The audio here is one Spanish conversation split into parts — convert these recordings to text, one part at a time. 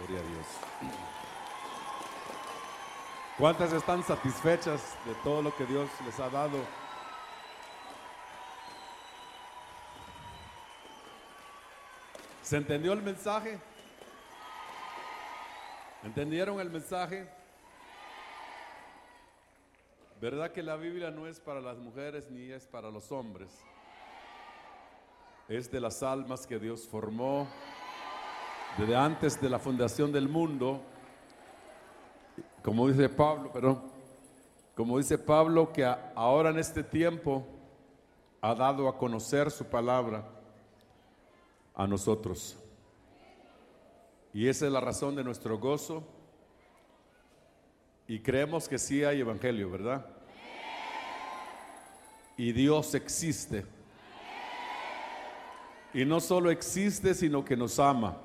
Gloria a Dios. ¿Cuántas están satisfechas de todo lo que Dios les ha dado? ¿Se entendió el mensaje? ¿Entendieron el mensaje? ¿Verdad que la Biblia no es para las mujeres ni es para los hombres? Es de las almas que Dios formó desde antes de la fundación del mundo. Como dice Pablo, que ahora en este tiempo ha dado a conocer su palabra a nosotros. Y esa es la razón de nuestro gozo. Y creemos que sí hay evangelio, ¿verdad? Y Dios existe. Y no solo existe, sino que nos ama.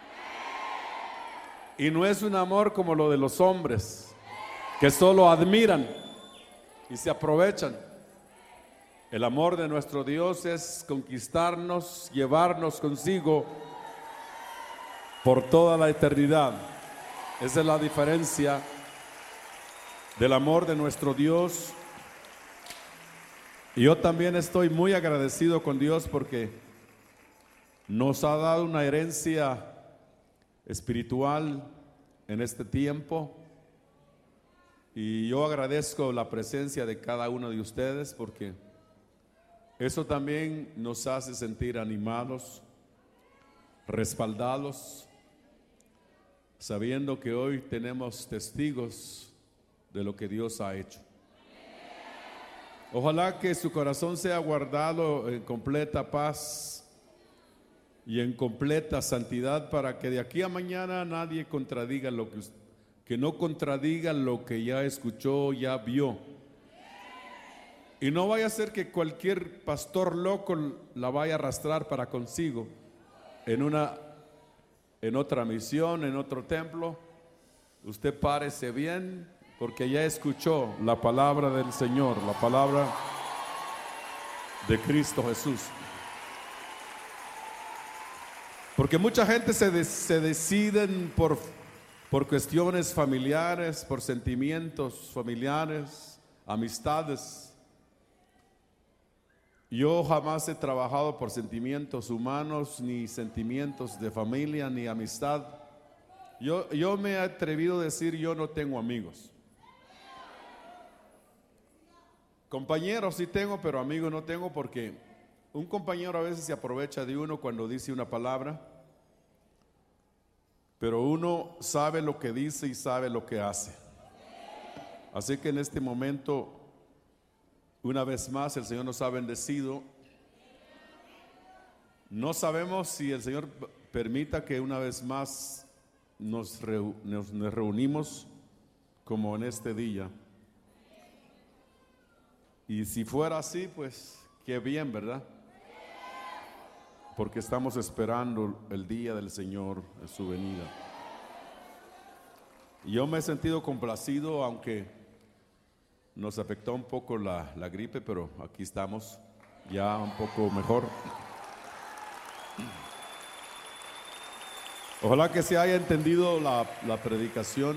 Y no es un amor como lo de los hombres, que solo admiran y se aprovechan. El amor de nuestro Dios es conquistarnos, llevarnos consigo por toda la eternidad. Esa es la diferencia del amor de nuestro Dios. Y yo también estoy muy agradecido con Dios porque nos ha dado una herencia espiritual en este tiempo. Y yo agradezco la presencia de cada uno de ustedes porque eso también nos hace sentir animados, respaldados, sabiendo que hoy tenemos testigos de lo que Dios ha hecho. Ojalá que su corazón sea guardado en completa paz y en completa santidad, para que de aquí a mañana nadie contradiga que no contradiga lo que ya escuchó, ya vio. Y no vaya a ser que cualquier pastor loco la vaya a arrastrar para consigo en otra misión, en otro templo. Usted párese bien, porque ya escuchó la palabra del Señor, la palabra de Cristo Jesús. Porque mucha gente se deciden por cuestiones familiares, por sentimientos familiares, amistades. Yo jamás he trabajado por sentimientos humanos, ni sentimientos de familia, ni amistad. Yo me he atrevido a decir, yo no tengo amigos. Compañeros sí tengo, pero amigos no tengo, porque un compañero a veces se aprovecha de uno cuando dice una palabra, pero uno sabe lo que dice y sabe lo que hace. Así que en este momento, una vez más, el Señor nos ha bendecido. No sabemos si el Señor permita que una vez más nos reunimos como en este día. Y si fuera así, pues qué bien, ¿verdad? Porque estamos esperando el día del Señor en su venida. Y yo me he sentido complacido, aunque nos afectó un poco la gripe, pero aquí estamos ya un poco mejor. Ojalá que se haya entendido la predicación.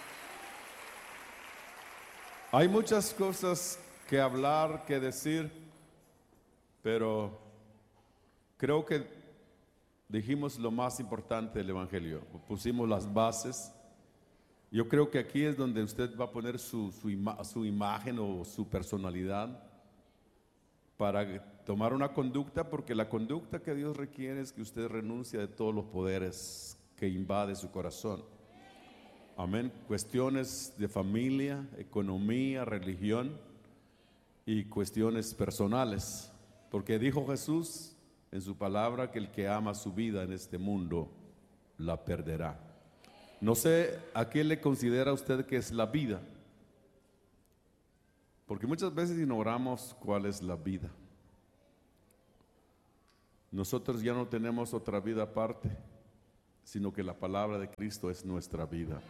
Hay muchas cosas que hablar, que decir, pero creo que dijimos lo más importante del Evangelio, pusimos las bases. Yo creo que aquí es donde usted va a poner su imagen o su personalidad para tomar una conducta, porque la conducta que Dios requiere es que usted renuncie de todos los poderes que invade su corazón. Amén. Cuestiones de familia, economía, religión y cuestiones personales, porque dijo Jesús en su palabra que el que ama su vida en este mundo la perderá. No sé a qué le considera usted que es la vida, porque muchas veces ignoramos cuál es la vida. Nosotros ya no tenemos otra vida aparte, sino que la palabra de Cristo es nuestra vida.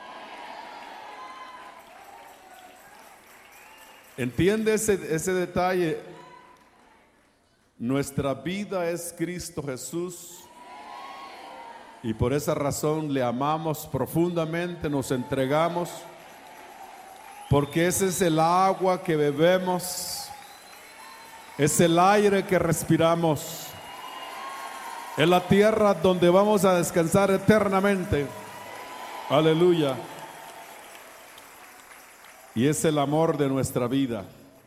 ¿Entiende ese detalle? Nuestra vida es Cristo Jesús. Y por esa razón le amamos profundamente, nos entregamos, porque ese es el agua que bebemos, es el aire que respiramos, es la tierra donde vamos a descansar eternamente. Aleluya. Y es el amor de nuestra vida.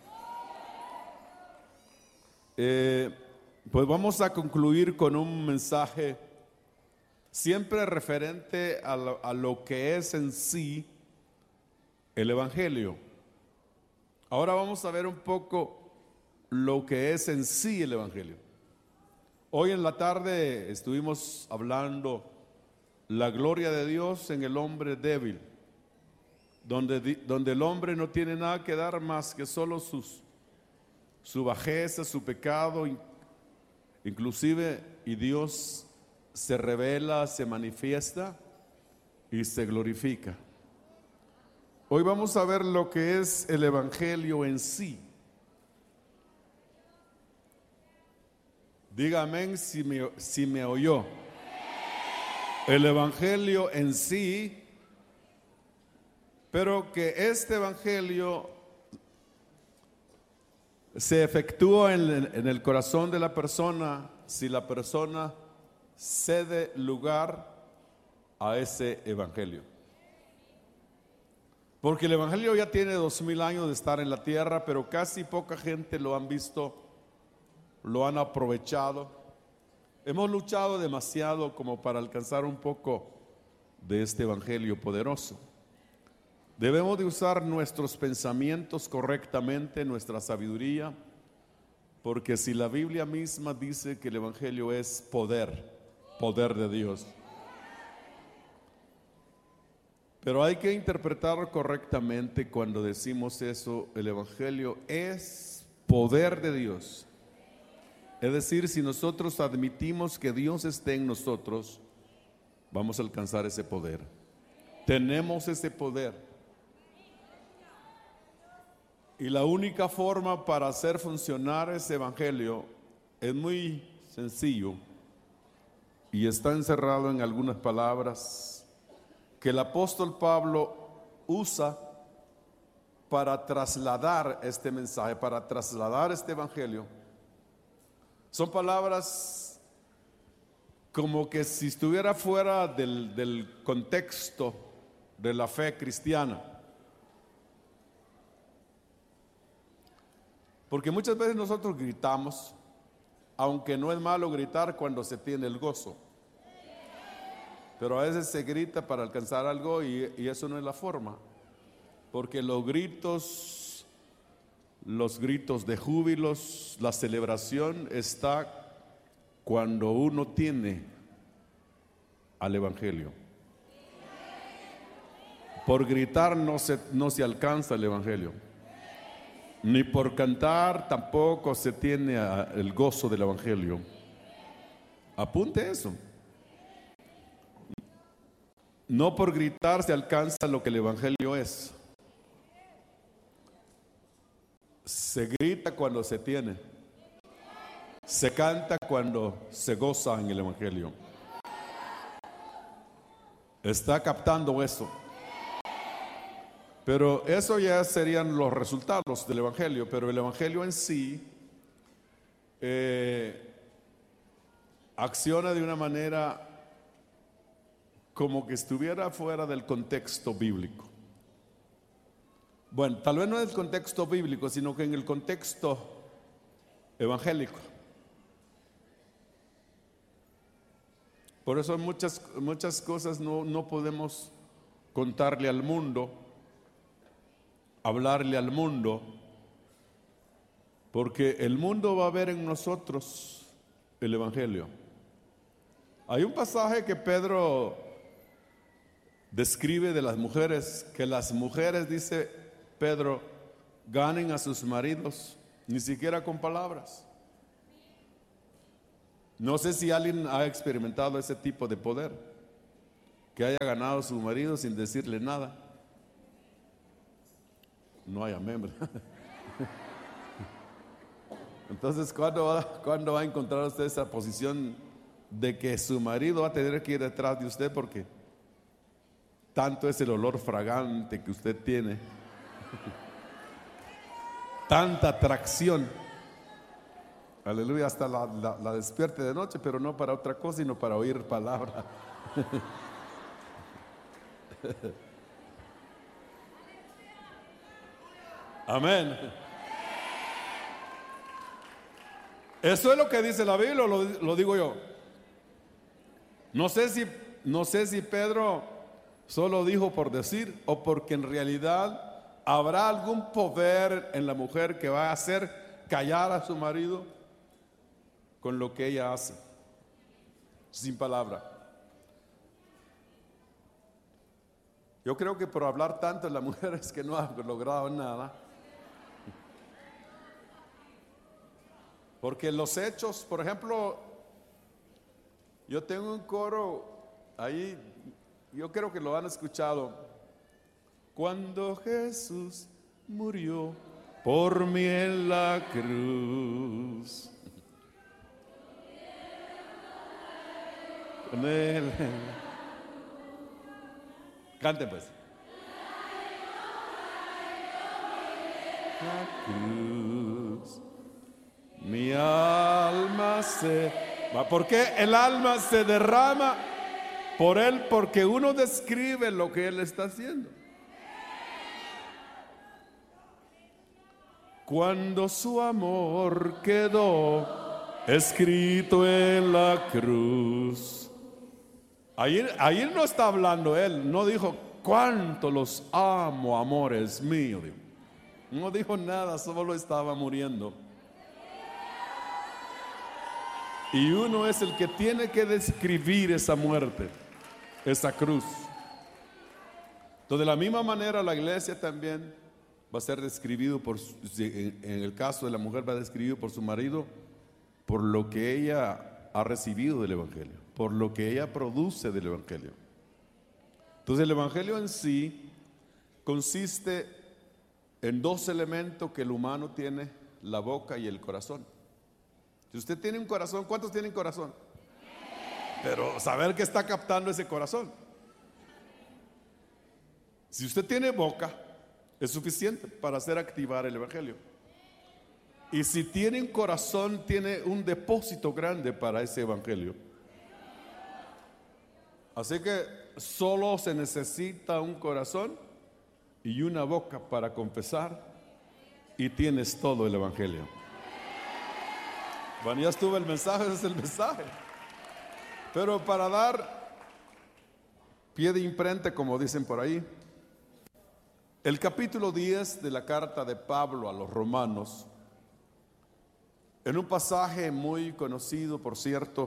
Pues vamos a concluir con un mensaje siempre referente a lo que es en sí el Evangelio. Ahora vamos a ver un poco lo que es en sí el Evangelio. Hoy en la tarde estuvimos hablando la gloria de Dios en el hombre débil, donde el hombre no tiene nada que dar más que solo su bajeza, su pecado, inclusive, y Dios se revela, se manifiesta y se glorifica. Hoy vamos a ver lo que es el Evangelio en sí. Diga amén si me oyó. El Evangelio en sí, pero que este Evangelio se efectúa en el corazón de la persona si la persona cede lugar a ese Evangelio. Porque el Evangelio ya tiene 2000 años de estar en la tierra, pero casi poca gente lo han visto, lo han aprovechado. Hemos luchado demasiado como para alcanzar un poco de este Evangelio poderoso. Debemos de usar nuestros pensamientos correctamente, nuestra sabiduría, porque si la Biblia misma dice que el Evangelio es poder de Dios. Pero hay que interpretar correctamente cuando decimos eso, el Evangelio es poder de Dios. Es decir, si nosotros admitimos que Dios esté en nosotros, vamos a alcanzar ese poder. Tenemos ese poder. Y la única forma para hacer funcionar ese Evangelio es muy sencillo y está encerrado en algunas palabras que el apóstol Pablo usa para trasladar este mensaje, para trasladar este Evangelio. Son palabras como que si estuviera fuera del contexto de la fe cristiana. Porque muchas veces nosotros gritamos, aunque no es malo gritar cuando se tiene el gozo. Pero a veces se grita para alcanzar algo y eso no es la forma. Porque los gritos de júbilos, la celebración está cuando uno tiene al Evangelio. Por gritar no se alcanza el Evangelio. Ni por cantar tampoco se tiene el gozo del Evangelio. Apunte eso. No por gritar se alcanza lo que el Evangelio es. Se grita cuando se tiene. Se canta cuando se goza en el Evangelio. ¿Está captando eso? Pero eso ya serían los resultados del Evangelio. Pero el Evangelio en sí acciona de una manera como que estuviera fuera del contexto bíblico. Bueno, tal vez no en el contexto bíblico, sino que en el contexto evangélico. Por eso muchas cosas no podemos contarle al mundo, hablarle al mundo, porque el mundo va a ver en nosotros el Evangelio. Hay un pasaje que Pedro describe de las mujeres, que las mujeres, dice Pedro, ganen a sus maridos, ni siquiera con palabras. No sé si alguien ha experimentado ese tipo de poder, que haya ganado a su marido sin decirle nada. No hay amén, ¿verdad? Entonces, ¿cuándo va a encontrar usted esa posición de que su marido va a tener que ir detrás de usted porque tanto es el olor fragante que usted tiene, tanta atracción. Aleluya, hasta la despierte de noche, pero no para otra cosa, sino para oír palabra. Amén. Eso es lo que dice la Biblia, lo digo yo. No sé si Pedro solo dijo por decir o porque en realidad habrá algún poder en la mujer que va a hacer callar a su marido con lo que ella hace, sin palabra. Yo creo que por hablar tanto la mujer es que no ha logrado nada. Porque los hechos, por ejemplo, yo tengo un coro ahí, yo creo que lo han escuchado. Cuando Jesús murió por mí en la cruz. Con él. Canten pues. La cruz. Mi alma ¿por qué el alma se derrama por él? Porque uno describe lo que él está haciendo. Cuando su amor quedó escrito en la cruz. Ahí no está hablando él, no dijo cuánto los amo, amores míos. No dijo nada, solo estaba muriendo. Y uno es el que tiene que describir esa muerte, esa cruz. Entonces, de la misma manera, la iglesia también va a ser describido en el caso de la mujer, va a describir por su marido, por lo que ella ha recibido del evangelio, por lo que ella produce del evangelio. Entonces, el evangelio en sí consiste en dos elementos que el humano tiene: la boca y el corazón. Si usted tiene un corazón, ¿cuántos tienen corazón? Pero saber que está captando ese corazón. Si usted tiene boca, es suficiente para hacer activar el evangelio. Y si tiene un corazón, tiene un depósito grande para ese evangelio. Así que solo se necesita un corazón y una boca para confesar, y tienes todo el evangelio. Bueno, ya estuvo el mensaje, ese es el mensaje. Pero para dar pie de imprenta, como dicen por ahí, el capítulo 10 de la carta de Pablo a los romanos, en un pasaje muy conocido, por cierto,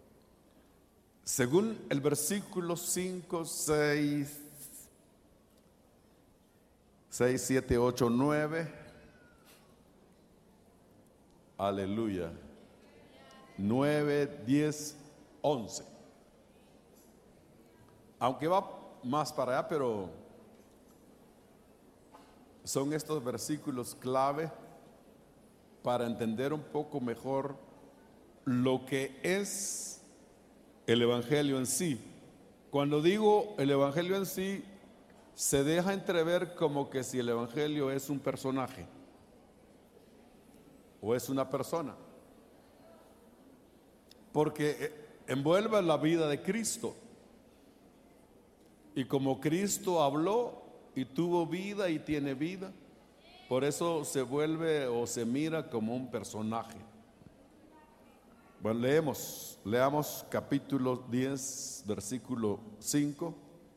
según el versículo 5, 6, 7, 8, 9, aleluya, 9, 10, 11. Aunque va más para allá, pero son estos versículos clave para entender un poco mejor lo que es el evangelio en sí. Cuando digo el evangelio en sí, se deja entrever como que si el evangelio es un personaje o es una persona, porque envuelve la vida de Cristo. Y como Cristo habló y tuvo vida y tiene vida, por eso se vuelve o se mira como un personaje. Bueno, leamos capítulo 10, versículo 5.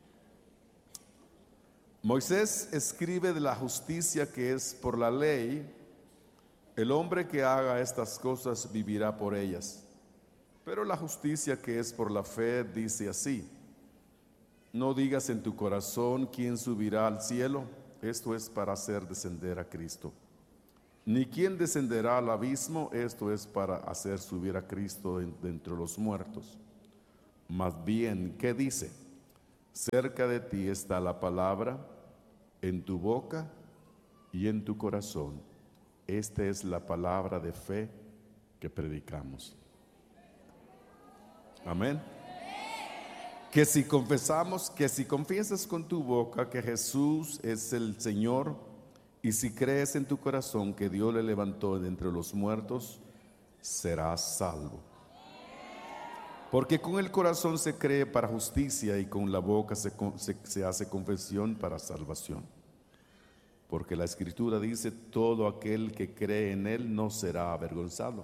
Moisés escribe de la justicia que es por la ley: el hombre que haga estas cosas vivirá por ellas. Pero la justicia que es por la fe dice así: no digas en tu corazón quién subirá al cielo, esto es para hacer descender a Cristo, ni quién descenderá al abismo, esto es para hacer subir a Cristo de entre los muertos. Más bien, ¿qué dice? Cerca de ti está la palabra, en tu boca y en tu corazón. Esta es la palabra de fe que predicamos. Amén. Que si confiesas con tu boca que Jesús es el Señor, y si crees en tu corazón que Dios le levantó de entre los muertos, serás salvo. Porque con el corazón se cree para justicia y con la boca se hace confesión para salvación. Porque la Escritura dice: todo aquel que cree en Él no será avergonzado.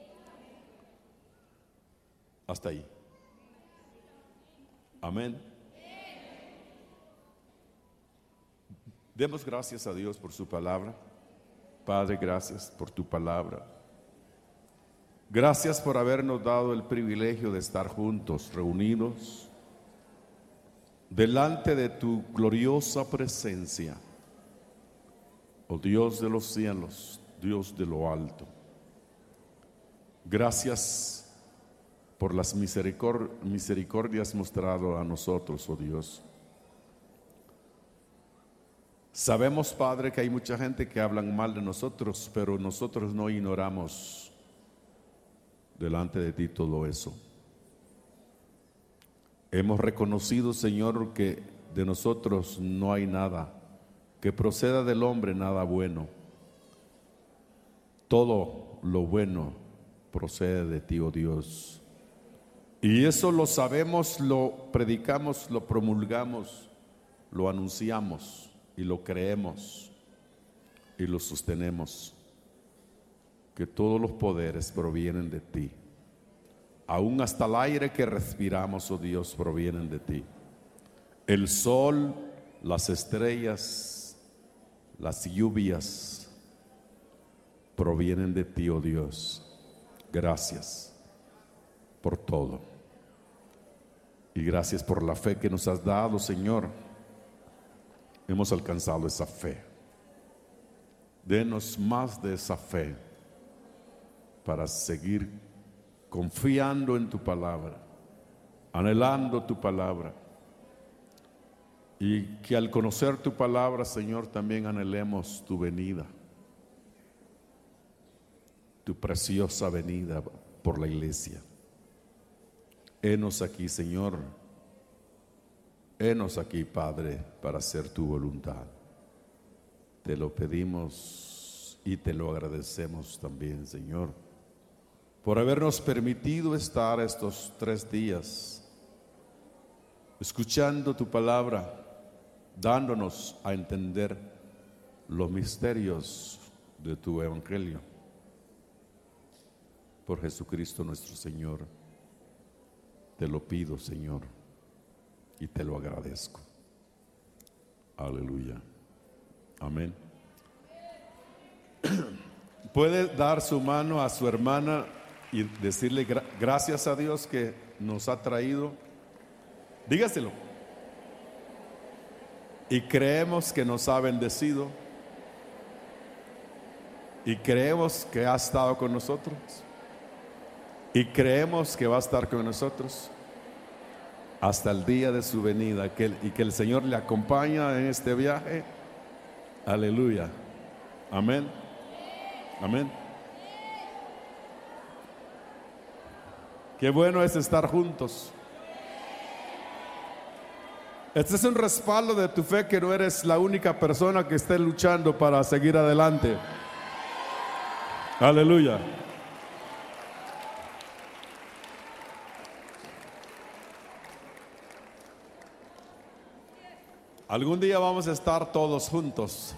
Hasta ahí. Amén. Demos gracias a Dios por su palabra. Padre, gracias por tu palabra. Gracias por habernos dado el privilegio de estar juntos, reunidos, delante de tu gloriosa presencia. Oh Dios de los cielos, Dios de lo alto. Gracias por las misericordias mostrado a nosotros, oh Dios. Sabemos, Padre, que hay mucha gente que hablan mal de nosotros, pero nosotros no ignoramos delante de ti todo eso. Hemos reconocido, Señor, que de nosotros no hay nada, que proceda del hombre nada bueno. Todo lo bueno procede de ti, oh Dios. Y eso lo sabemos, lo predicamos, lo promulgamos, lo anunciamos y lo creemos y lo sostenemos. Que todos los poderes provienen de ti. Aún hasta el aire que respiramos, oh Dios, provienen de ti. El sol, las estrellas, las lluvias provienen de ti, oh Dios. Gracias por todo. Y gracias por la fe que nos has dado, Señor. Hemos alcanzado esa fe. Denos más de esa fe para seguir confiando en tu palabra, anhelando tu palabra, y que al conocer tu palabra, Señor, también anhelemos tu venida, tu preciosa venida por la iglesia. Henos aquí, Señor, henos aquí, Padre, para hacer tu voluntad. Te lo pedimos y te lo agradecemos también, Señor, por habernos permitido estar estos 3 días escuchando tu palabra, dándonos a entender los misterios de tu evangelio. Por Jesucristo nuestro Señor, te lo pido, Señor, y te lo agradezco. Aleluya. Amén. Puede dar su mano a su hermana y decirle gracias a Dios que nos ha traído. Dígaselo. Y creemos que nos ha bendecido. Y creemos que ha estado con nosotros. Y creemos que va a estar con nosotros hasta el día de su venida. Y que el Señor le acompaña en este viaje. Aleluya. Amén. Amén. Qué bueno es estar juntos. Este es un respaldo de tu fe, que no eres la única persona que esté luchando para seguir adelante. Aleluya. Algún día vamos a estar todos juntos.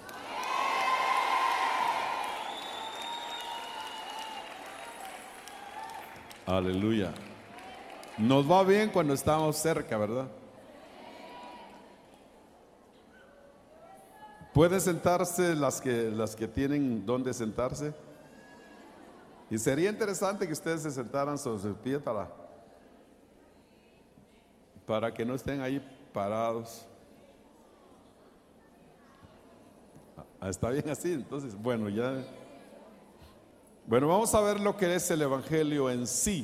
Aleluya. Nos va bien cuando estamos cerca, ¿verdad? Pueden sentarse las que tienen donde sentarse. Y sería interesante que ustedes se sentaran sobre sus pies para que no estén ahí parados. Está bien así, entonces, bueno, ya. Bueno, vamos a ver lo que es el Evangelio en sí.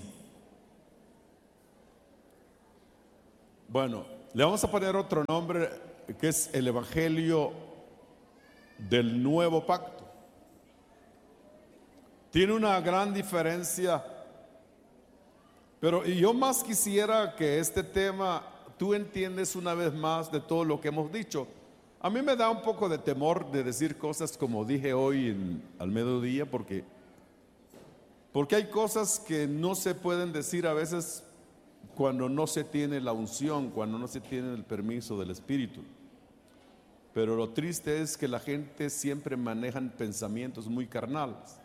Bueno, le vamos a poner otro nombre, que es el Evangelio del Nuevo Pacto. Tiene una gran diferencia, Pero y yo más quisiera que este tema tú entiendes una vez más de todo lo que hemos dicho. A mí me da un poco de temor de decir cosas como dije hoy al mediodía, porque hay cosas que no se pueden decir a veces cuando no se tiene la unción, cuando no se tiene el permiso del Espíritu. Pero lo triste es que la gente siempre maneja pensamientos muy carnales.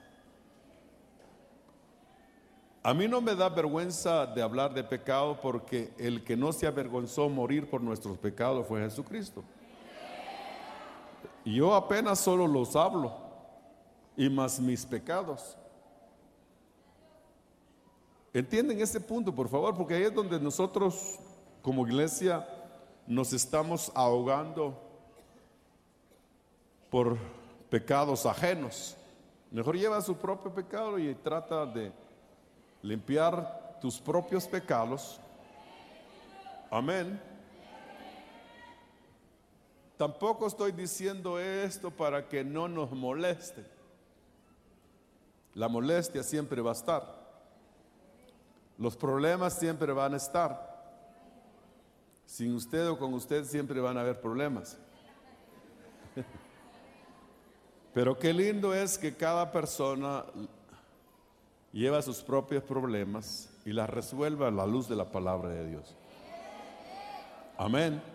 A mí no me da vergüenza de hablar de pecado, porque el que no se avergonzó morir por nuestros pecados fue Jesucristo. Y yo apenas solo los hablo, y más mis pecados. Entienden ese punto, por favor, porque ahí es donde nosotros como iglesia nos estamos ahogando por pecados ajenos. Mejor lleva su propio pecado y trata de limpiar tus propios pecados. Amén. Tampoco estoy diciendo esto para que no nos moleste. La molestia siempre va a estar. Los problemas siempre van a estar. Sin usted o con usted siempre van a haber problemas. Pero qué lindo es que cada persona lleva sus propios problemas y las resuelva a la luz de la palabra de Dios. Amén.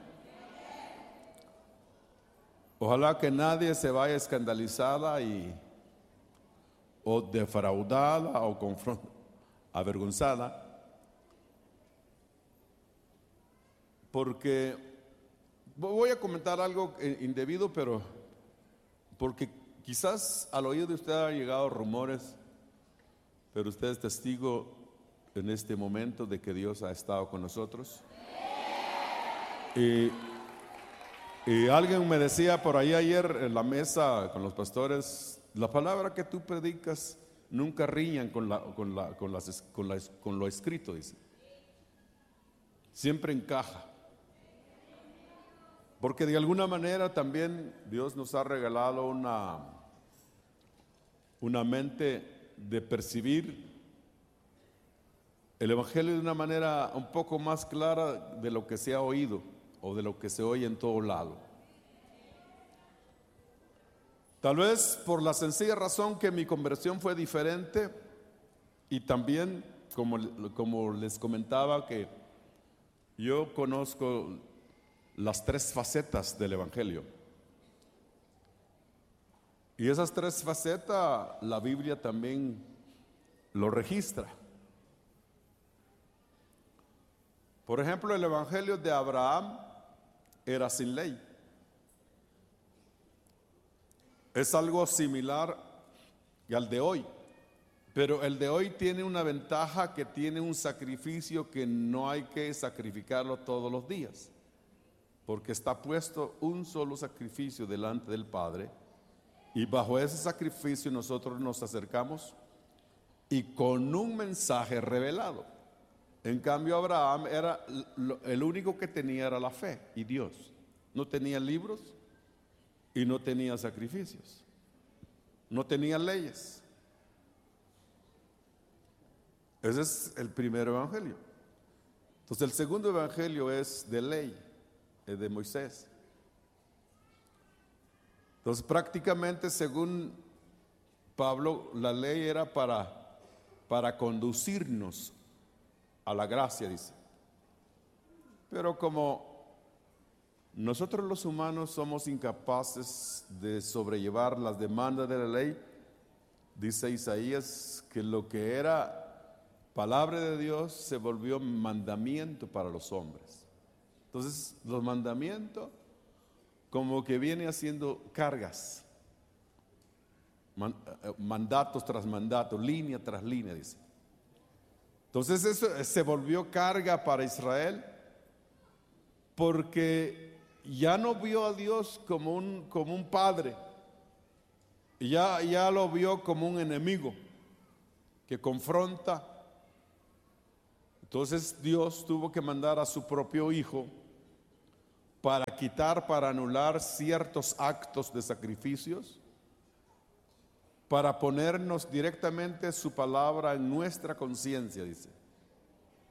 Ojalá que nadie se vaya escandalizada o defraudada o avergonzada, porque voy a comentar algo indebido, pero porque quizás al oído de usted han llegado rumores, pero usted es testigo en este momento de que Dios ha estado con nosotros. Y alguien me decía por ahí ayer en la mesa con los pastores, la palabra que tú predicas nunca riñan con lo escrito, dice. Siempre encaja. Porque de alguna manera también Dios nos ha regalado una mente de percibir el Evangelio de una manera un poco más clara de lo que se ha oído o de lo que se oye en todo lado. Tal vez por la sencilla razón que mi conversión fue diferente, y también como les comentaba, que yo conozco las tres facetas del Evangelio. Y esas tres facetas la Biblia también lo registra. Por ejemplo, el Evangelio de Abraham era sin ley. Es algo similar al de hoy, pero el de hoy tiene una ventaja, que tiene un sacrificio que no hay que sacrificarlo todos los días, porque está puesto un solo sacrificio delante del Padre, y bajo ese sacrificio nosotros nos acercamos y con un mensaje revelado. En cambio, Abraham era el único que tenía era la fe y Dios. No tenía libros y no tenía sacrificios, no tenía leyes. Ese es el primer evangelio. Entonces el segundo evangelio es de ley, es de Moisés. Entonces prácticamente, según Pablo, la ley era para conducirnos a la gracia, dice. Pero como nosotros los humanos somos incapaces de sobrellevar las demandas de la ley, dice Isaías que lo que era palabra de Dios se volvió mandamiento para los hombres. Entonces los mandamientos como que viene haciendo cargas, mandatos tras mandato, línea tras línea, dice. Entonces eso se volvió carga para Israel, porque ya no vio a Dios como un padre, ya lo vio como un enemigo que confronta. Entonces Dios tuvo que mandar a su propio hijo para quitar, para anular ciertos actos de sacrificios, para ponernos directamente su palabra en nuestra conciencia, dice.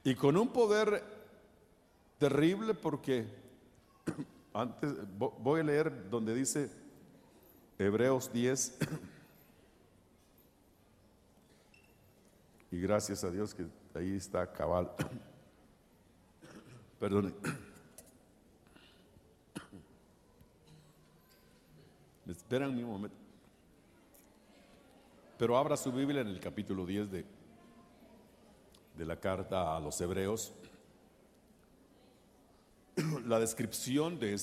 Y con un poder terrible, porque antes voy a leer donde dice Hebreos 10. Y gracias a Dios que ahí está cabal. Perdón. Me esperan un momento. Pero abra su Biblia en el capítulo 10 de la carta a los Hebreos. La descripción de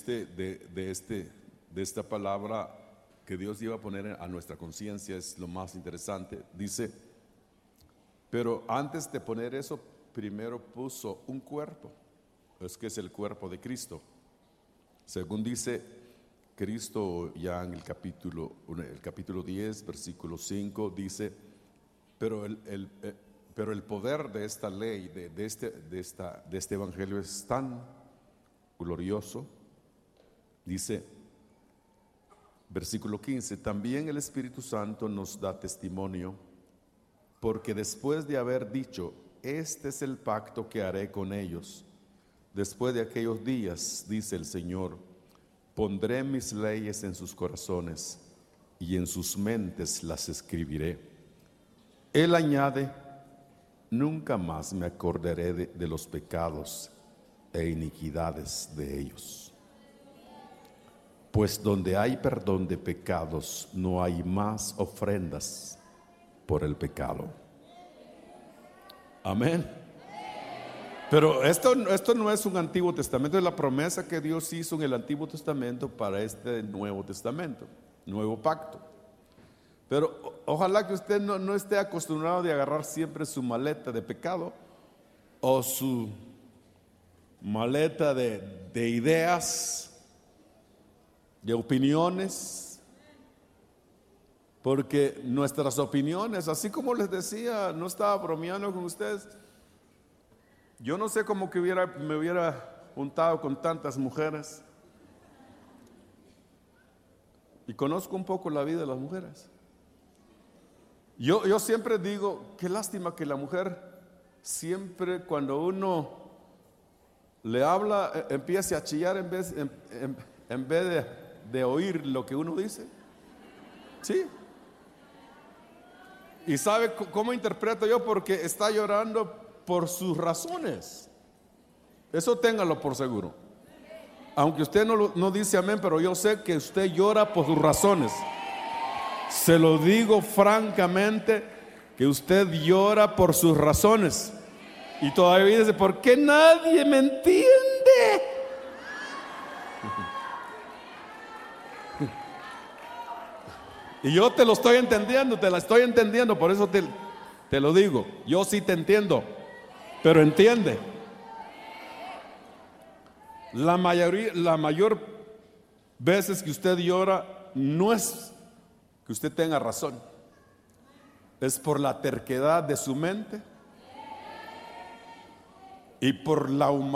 esta palabra que Dios iba a poner a nuestra conciencia es lo más interesante. Dice: pero antes de poner eso, primero puso un cuerpo, es que es el cuerpo de Cristo. Según dice Cristo ya en el capítulo 10, versículo 5, dice: pero el poder de esta ley, de este evangelio es tan glorioso. Dice, versículo 15: también el Espíritu Santo nos da testimonio, porque después de haber dicho: este es el pacto que haré con ellos después de aquellos días, dice el Señor, pondré mis leyes en sus corazones y en sus mentes las escribiré. Él añade: nunca más me acordaré de los pecados e iniquidades de ellos. Pues donde hay perdón de pecados, no hay más ofrendas por el pecado. Amén. Pero esto no es un Antiguo Testamento, es la promesa que Dios hizo en el Antiguo Testamento para este Nuevo Testamento, Nuevo Pacto. Pero ojalá que usted no esté acostumbrado de agarrar siempre su maleta de pecado o su maleta de ideas, de opiniones, porque nuestras opiniones, así como les decía, no estaba bromeando con ustedes. Yo no sé cómo que me hubiera juntado con tantas mujeres, y conozco un poco la vida de las mujeres. Yo siempre digo, qué lástima que la mujer siempre, cuando uno le habla, empiece a chillar en vez de oír lo que uno dice. Sí. ¿Y sabe cómo interpreto yo? Porque está llorando por sus razones. Eso téngalo por seguro. Aunque usted no dice amén, pero yo sé que usted llora por sus razones. Se lo digo francamente, que usted llora por sus razones. Y todavía dice: ¿por qué nadie me entiende? Y yo te lo estoy entendiendo, te la estoy entendiendo, por eso te lo digo. Yo sí te entiendo, pero entiende. La mayor veces que usted llora no es que usted tenga razón, es por la terquedad de su mente y por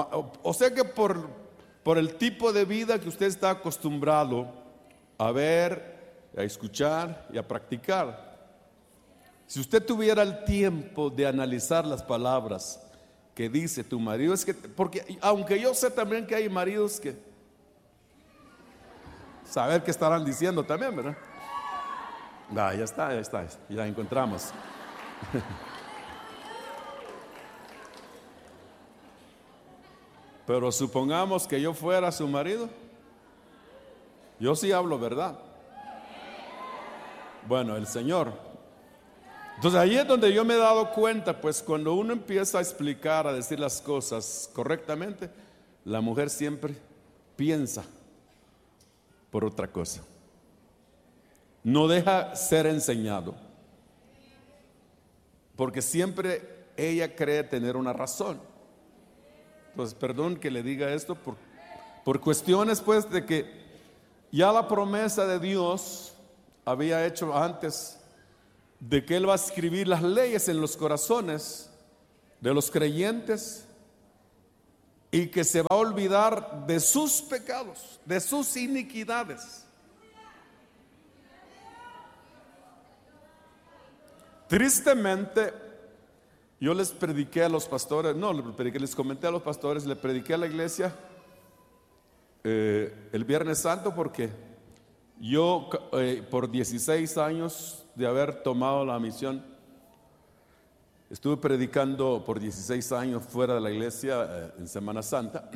por el tipo de vida que usted está acostumbrado a ver, a escuchar y a practicar. Si usted tuviera el tiempo de analizar las palabras que dice tu marido, porque aunque yo sé también que hay maridos que saber qué estarán diciendo también, ¿verdad? Ya está, ya encontramos. Pero supongamos que yo fuera su marido, yo sí hablo verdad. Bueno, el Señor. Entonces ahí es donde yo me he dado cuenta, pues cuando uno empieza a explicar, a decir las cosas correctamente, la mujer siempre piensa por otra cosa. No deja ser enseñado, porque siempre ella cree tener una razón. Entonces, perdón que le diga esto por cuestiones pues de que ya la promesa de Dios había hecho antes de que Él va a escribir las leyes en los corazones de los creyentes y que se va a olvidar de sus pecados, de sus iniquidades. Tristemente, Yo les prediqué a los pastores, no, les comenté a los pastores, le prediqué a la iglesia el Viernes Santo, porque yo por 16 años de haber tomado la misión, estuve predicando por 16 años fuera de la iglesia en Semana Santa.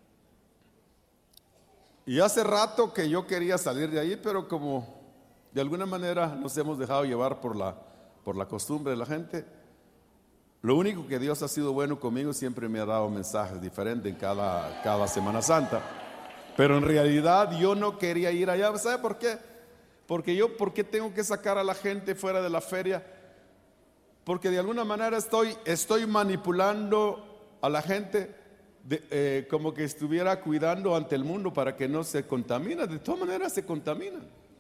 Y hace rato que yo quería salir de ahí, pero como de alguna manera nos hemos dejado llevar por la costumbre de la gente. Lo único que Dios ha sido bueno conmigo, siempre me ha dado mensajes diferentes en cada Semana Santa. Pero en realidad yo no quería ir allá. ¿Sabe por qué? ¿Por qué tengo que sacar a la gente fuera de la feria? Porque de alguna manera estoy manipulando a la gente como que estuviera cuidando ante el mundo para que no se contamine. De todas maneras se contamina.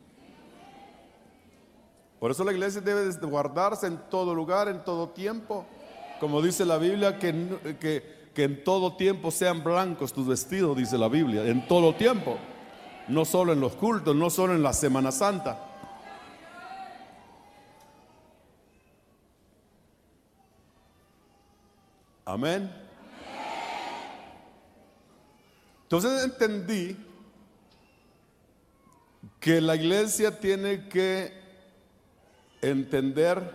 Por eso la iglesia debe de guardarse en todo lugar, en todo tiempo. Como dice la Biblia, que en todo tiempo sean blancos tus vestidos, dice la Biblia, en todo tiempo. No solo en los cultos, no solo en la Semana Santa. Amén. Entonces entendí que la iglesia tiene que entender,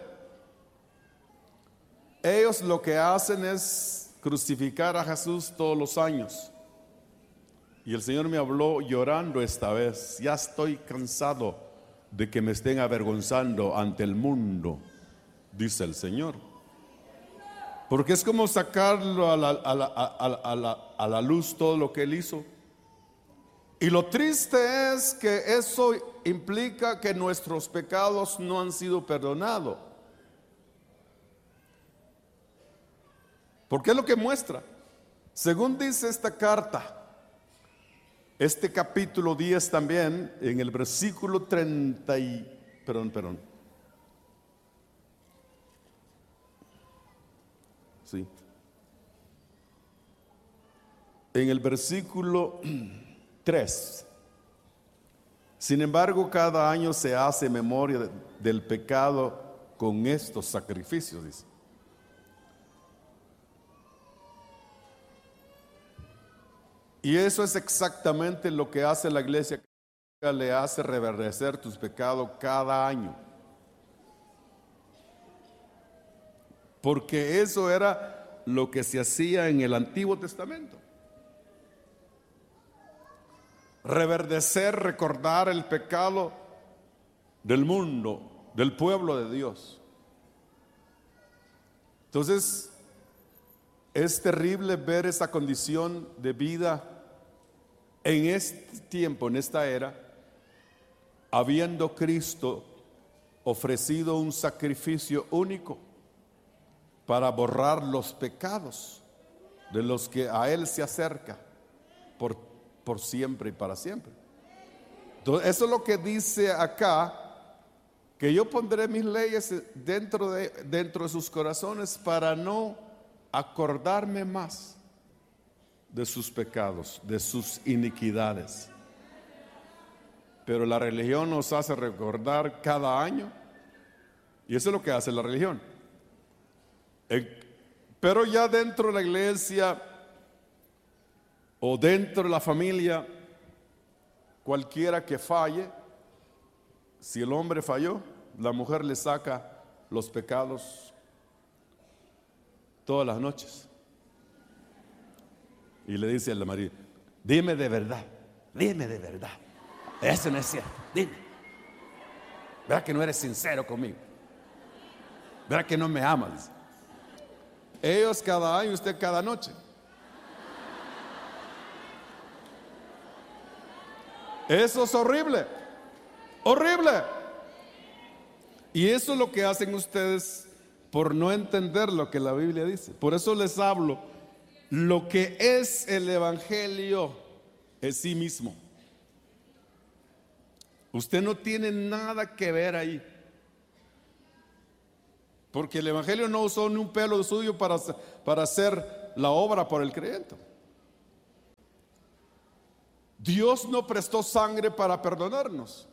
ellos lo que hacen es crucificar a Jesús todos los años. Y el Señor me habló llorando esta vez: ya estoy cansado de que me estén avergonzando ante el mundo, dice el Señor. Porque es como sacarlo a la luz todo lo que Él hizo. Y lo triste es que eso implica que nuestros pecados no han sido perdonados. Porque es lo que muestra. Según dice esta carta, este capítulo 10 también, en el versículo 30 Sí. En el versículo 3. Sin embargo, cada año se hace memoria del pecado con estos sacrificios, dice. Y eso es exactamente lo que hace la iglesia, que le hace reverdecer tus pecados cada año. Porque eso era lo que se hacía en el Antiguo Testamento. Reverdecer, recordar el pecado del mundo, del pueblo de Dios. Entonces, es terrible ver esa condición de vida en este tiempo, en esta era, habiendo Cristo ofrecido un sacrificio único para borrar los pecados de los que a Él se acerca por siempre y para siempre. Entonces, eso es lo que dice acá, que yo pondré mis leyes dentro de sus corazones para no acordarme más de sus pecados, de sus iniquidades. Pero la religión nos hace recordar cada año, y eso es lo que hace la religión. Pero ya dentro de la iglesia o dentro de la familia, cualquiera que falle, si el hombre falló, la mujer le saca los pecados todas las noches y le dice al marido: dime de verdad, eso no es cierto, dime, ¿verdad que no eres sincero conmigo? ¿Verdad que no me amas? Ellos cada año, usted cada noche. Eso es horrible, horrible. Y eso es lo que hacen ustedes por no entender lo que la Biblia dice. Por eso les hablo, lo que es el Evangelio es sí mismo. Usted no tiene nada que ver ahí, porque el Evangelio no usó ni un pelo suyo para hacer la obra por el creyente. Dios no prestó sangre para perdonarnos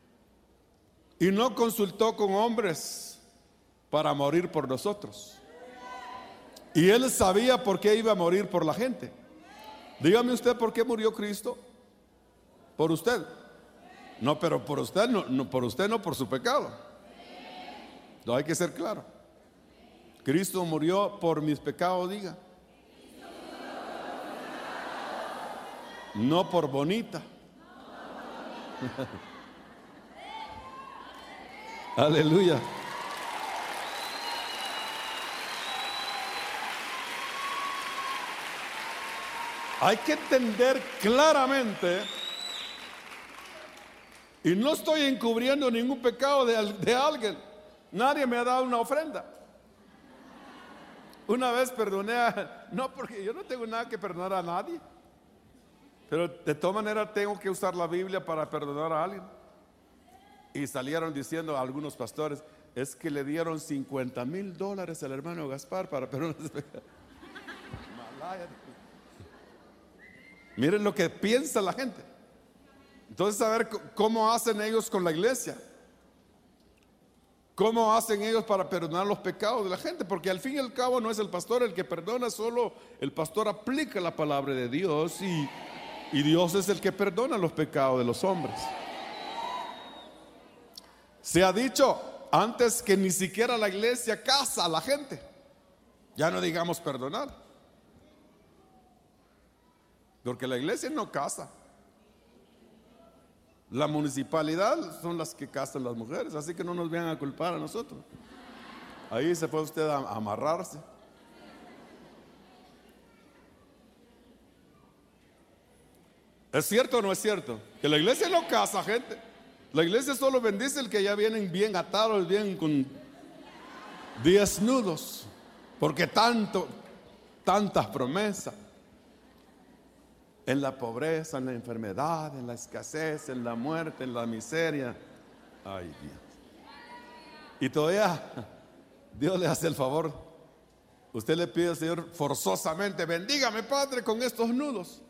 y no consultó con hombres para morir por nosotros. Y él sabía por qué iba a morir por la gente. Dígame usted por qué murió Cristo. Por usted. No, pero por usted no, por usted no, por su pecado. No, hay que ser claro. Cristo murió por mis pecados, diga. No por bonita. Aleluya. Hay que entender claramente, y no estoy encubriendo ningún pecado de alguien. Nadie me ha dado una ofrenda. Una vez perdoné no, porque yo no tengo nada que perdonar a nadie, pero de todas maneras tengo que usar la Biblia para perdonar a alguien. Y salieron diciendo a algunos pastores, es que le dieron $50,000 al hermano Gaspar para perdonar. Miren lo que piensa la gente. Entonces, a ver cómo hacen ellos con la iglesia. ¿Cómo hacen ellos para perdonar los pecados de la gente? Porque al fin y al cabo no es el pastor el que perdona, solo el pastor aplica la palabra de Dios y Dios es el que perdona los pecados de los hombres. Se ha dicho antes que ni siquiera la iglesia casa a la gente. Ya no digamos perdonar. Porque la iglesia no casa. La municipalidad son las que casan las mujeres, así que no nos vengan a culpar a nosotros. Ahí se puede usted a amarrarse. ¿Es cierto o no es cierto? Que la iglesia no casa gente. La iglesia solo bendice el que ya vienen bien atados, bien con 10 nudos. Porque tantas promesas. En la pobreza, en la enfermedad, en la escasez, en la muerte, en la miseria. Ay, Dios. Y todavía Dios le hace el favor. Usted le pide al Señor forzosamente, bendígame, Padre, con estos nudos.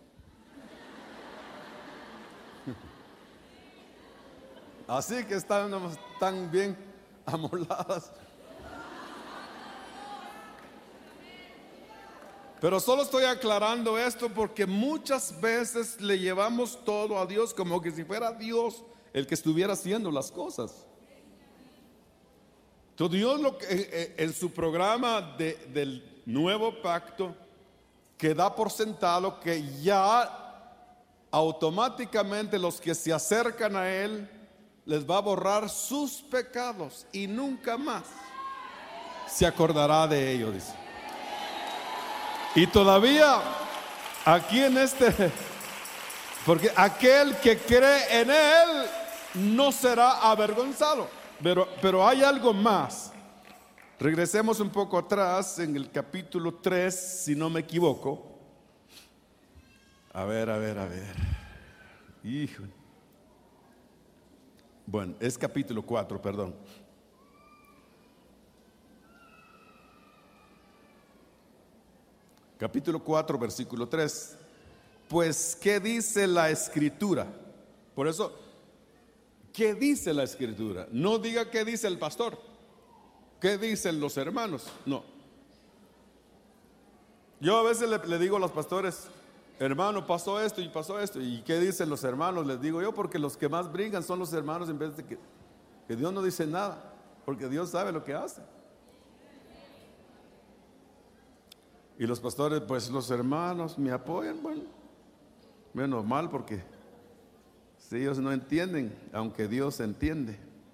Así que están tan bien amoladas. Pero solo estoy aclarando esto porque muchas veces le llevamos todo a Dios como que si fuera Dios el que estuviera haciendo las cosas. Entonces Dios en su programa del nuevo pacto, que da por sentado que ya automáticamente los que se acercan a Él les va a borrar sus pecados y nunca más se acordará de ellos, dice. Y todavía aquí en porque aquel que cree en Él no será avergonzado. Pero hay algo más. Regresemos un poco atrás en el capítulo 3, si no me equivoco. A ver. Hijo. Bueno, es capítulo 4, perdón. Capítulo 4, versículo 3. Pues, ¿qué dice la Escritura? Por eso, ¿qué dice la Escritura? No diga qué dice el pastor, qué dicen los hermanos. No. Yo a veces le digo a los pastores, hermano, pasó esto y pasó esto. ¿Y qué dicen los hermanos? Les digo yo, porque los que más brincan son los hermanos, en vez de que Dios no dice nada, porque Dios sabe lo que hace. Y los pastores, pues los hermanos me apoyan. Bueno, menos mal, porque si ellos no entienden, aunque Dios entiende.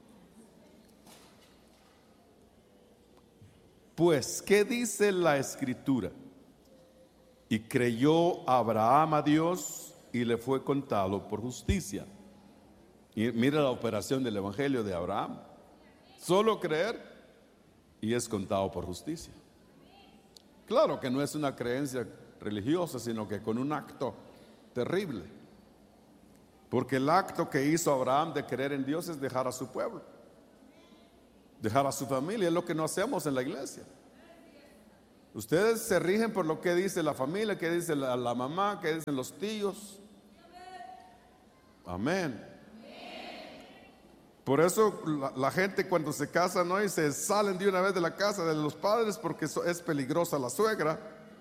Pues, ¿qué dice la Escritura? Y creyó Abraham a Dios y le fue contado por justicia. Y mira la operación del evangelio de Abraham. Solo creer y es contado por justicia. Claro que no es una creencia religiosa, sino que con un acto terrible. Porque el acto que hizo Abraham de creer en Dios es dejar a su pueblo, dejar a su familia. Es lo que no hacemos en la iglesia. Ustedes se rigen por lo que dice la familia, que dice la mamá, que dicen los tíos. Amén. Por eso la gente cuando se casa, ¿no? Y se salen de una vez de la casa de los padres porque es peligrosa la suegra.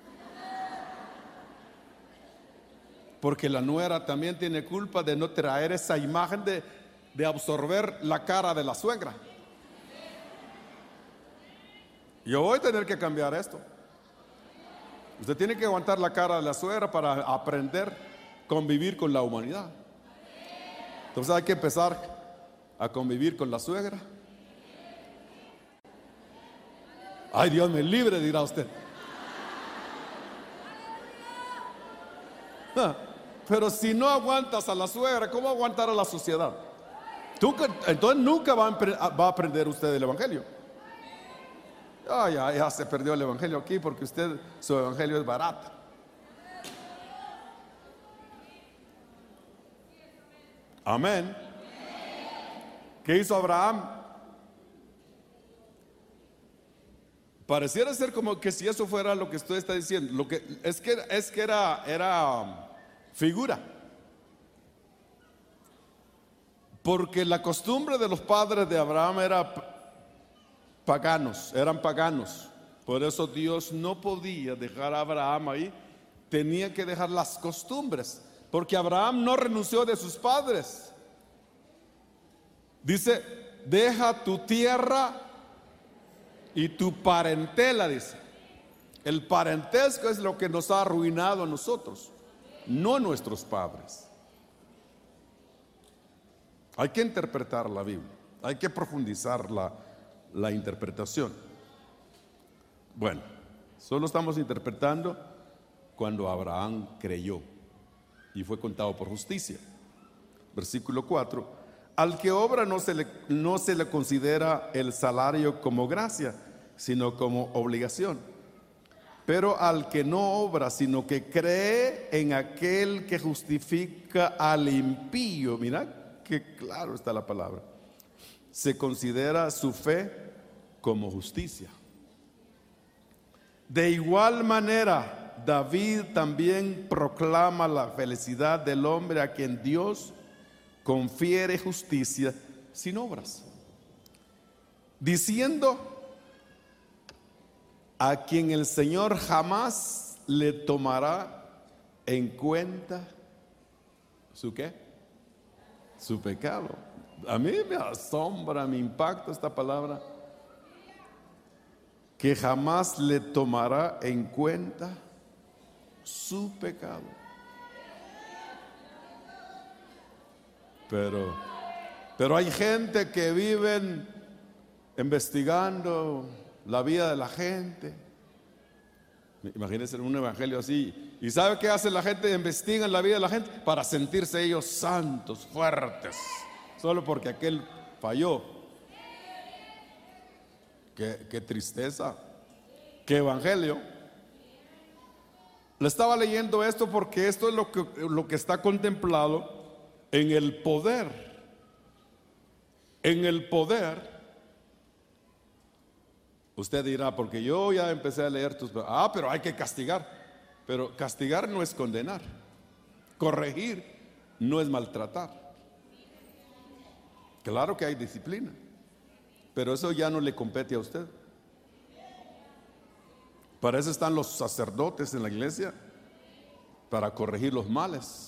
Porque la nuera también tiene culpa de no traer esa imagen de absorber la cara de la suegra. Yo voy a tener que cambiar esto. Usted tiene que aguantar la cara de la suegra para aprender a convivir con la humanidad. Entonces hay que empezar a convivir con la suegra. Ay, Dios me libre, dirá usted. Pero si no aguantas a la suegra, ¿cómo aguantar a la sociedad? Entonces nunca va a aprender usted el evangelio. Ya se perdió el evangelio aquí porque su evangelio es barato. Amén. ¿Qué hizo Abraham? Pareciera ser como que si eso fuera lo que usted está diciendo, lo que es que era figura. Porque la costumbre de los padres de Abraham eran paganos. Por eso Dios no podía dejar a Abraham ahí, tenía que dejar las costumbres, porque Abraham no renunció de sus padres. Dice, deja tu tierra y tu parentela, dice. El parentesco es lo que nos ha arruinado a nosotros, no nuestros padres. Hay que interpretar la Biblia, hay que profundizar la interpretación. Bueno, solo estamos interpretando cuando Abraham creyó y fue contado por justicia. Versículo 4: al que obra no se le considera el salario como gracia, sino como obligación. Pero al que no obra, sino que cree en aquel que justifica al impío, mira que claro está la palabra, se considera su fe como justicia. De igual manera, David también proclama la felicidad del hombre a quien Dios confiere justicia sin obras, diciendo: a quien el Señor jamás le tomará en cuenta ¿su qué? Su pecado. A mí me asombra, me impacta esta palabra, que jamás le tomará en cuenta su pecado. Pero hay gente que viven investigando la vida de la gente. Imagínense un evangelio así. ¿Y sabe qué hace la gente? Investigan la vida de la gente para sentirse ellos santos, fuertes, solo porque aquel falló. Qué tristeza, qué evangelio. Le estaba leyendo esto porque esto es lo que está contemplado en el poder. En el poder. Usted dirá, porque yo ya empecé a leer pero hay que castigar. Pero castigar no es condenar. Corregir no es maltratar. Claro que hay disciplina, pero eso ya no le compete a usted. Para eso están los sacerdotes en la iglesia, para corregir los males.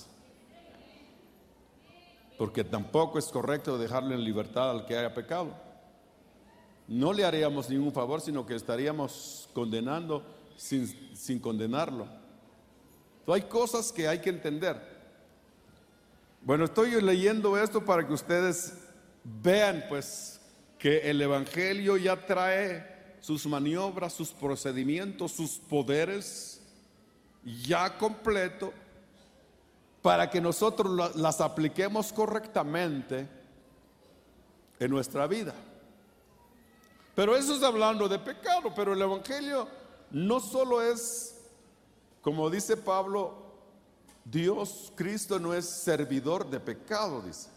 Porque tampoco es correcto dejarle en libertad al que haya pecado. No le haríamos ningún favor, sino que estaríamos condenando sin condenarlo. Entonces, hay cosas que hay que entender. Bueno, estoy leyendo esto para que ustedes vean pues que el evangelio ya trae sus maniobras, sus procedimientos, sus poderes ya completo, para que nosotros las apliquemos correctamente en nuestra vida. Pero eso es hablando de pecado, pero el evangelio no solo es, como dice Pablo, Cristo no es servidor de pecado, dice.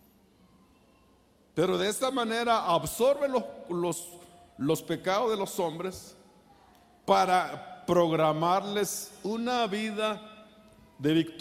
Pero de esta manera absorbe los pecados de los hombres para programarles una vida de victoria.